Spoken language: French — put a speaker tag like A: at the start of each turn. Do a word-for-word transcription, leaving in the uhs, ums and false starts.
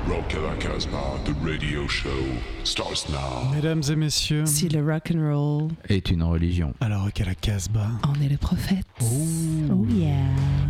A: Rock à la Casbah, the radio show starts now.
B: Mesdames et messieurs,
C: Si le rock and roll
D: est une religion.
B: alors Rock à la Casbah.
C: en est le prophète.
B: Oh.
C: Oh yeah.